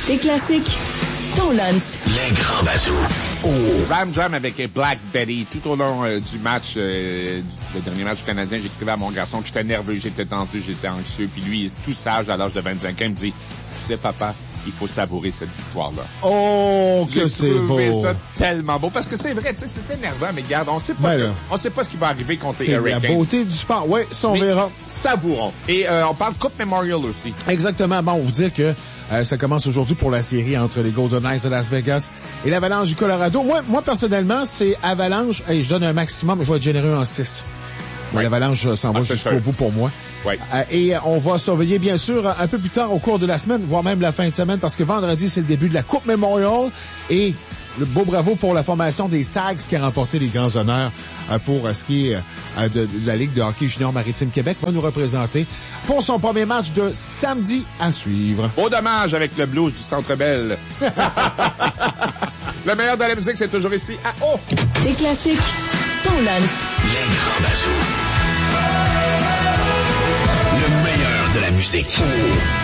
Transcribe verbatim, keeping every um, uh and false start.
Tes classiques, ton lunch. Les grands bazous. Oh. Ram Jam avec Black Betty. Tout au long euh, du match, euh, du, le dernier match du Canadien, j'écrivais à mon garçon que j'étais nerveux, j'étais tendu, j'étais anxieux. Puis lui, il est tout sage à l'âge de vingt-cinq ans, il me dit, tu sais, papa, il faut savourer cette victoire-là. Oh, que c'est beau. J'ai trouvé ça tellement beau. Parce que c'est vrai, tu sais, c'est énervant, mais regarde, on sait pas, Ben que, on sait pas ce qui va arriver contre les C'est Hurricanes. la beauté du sport. Oui, ça, on mais verra. Savourons. Et euh, on parle Coupe Memorial aussi. Exactement. Bon, on vous dire que euh, ça commence aujourd'hui pour la série entre les Golden Knights de Las Vegas et l'Avalanche du Colorado. Moi, moi personnellement, c'est Avalanche. Et je donne un maximum. Je vais être généreux en six. Ouais. L'Avalanche s'en va ah, jusqu'au sûr. bout pour moi. Ouais. Euh, et on va surveiller, bien sûr, un peu plus tard au cours de la semaine, voire même la fin de semaine, parce que vendredi, c'est le début de la Coupe Memorial. Et le beau bravo pour la formation des Sags qui a remporté les grands honneurs euh, pour euh, ce qui est euh, de, de la Ligue de hockey junior Maritime Québec. Va nous représenter pour son premier match de samedi à suivre. Beau dommage avec le blues du Centre Bell. Le meilleur de la musique, c'est toujours ici à O. Tes classiques, ton lunch. Les grands bazous. Le meilleur de la musique. Oh.